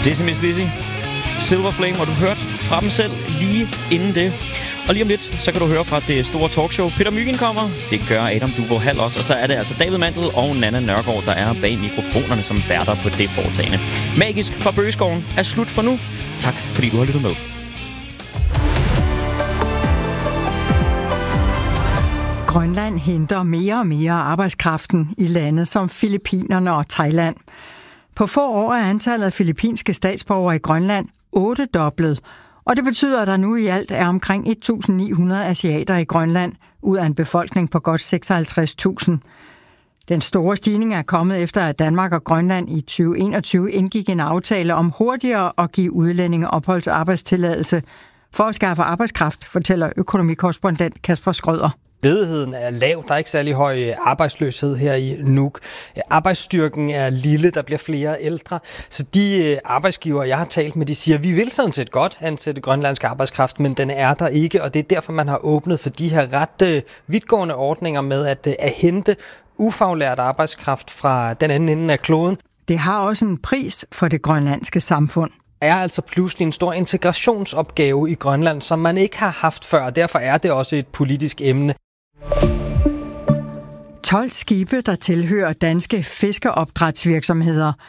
Dizzy Miss Lizzy, Silver Flame, og du hørte fra dem selv lige inden det. Og lige om lidt, så kan du høre fra det store talkshow. Peter Mygind kommer, det gør Adam Duvå Hall også, og så er det altså David Mandel og Nanna Nørgaard, der er bag mikrofonerne som værter på det foretagende. Magisk fra Bøgeskoven er slut for nu. Tak fordi du har lyttet med. Grønland henter mere og mere arbejdskraften i lande som Filippinerne og Thailand. På få år er antallet af filippinske statsborgere i Grønland 8-doblet, og det betyder, at der nu i alt er omkring 1.900 asiater i Grønland, ud af en befolkning på godt 56.000. Den store stigning er kommet efter, at Danmark og Grønland i 2021 indgik en aftale om hurtigere at give udlændinge opholdsarbejdstilladelse for at skaffe arbejdskraft, fortæller økonomikorrespondent Kasper Skrøder. Ledigheden er lav, der er ikke særlig høj arbejdsløshed her i Nuuk. Arbejdsstyrken er lille, der bliver flere ældre. Så de arbejdsgivere, jeg har talt med, de siger, at vi vil sådan set godt ansætte grønlandsk arbejdskraft, men den er der ikke, og det er derfor, man har åbnet for de her ret vidtgående ordninger med at hente ufaglært arbejdskraft fra den anden ende af kloden. Det har også en pris for det grønlandske samfund. Er altså pludselig en stor integrationsopgave i Grønland, som man ikke har haft før, og derfor er det også et politisk emne. 12 skibe, der tilhører danske fiskeopdrætsvirksomheder,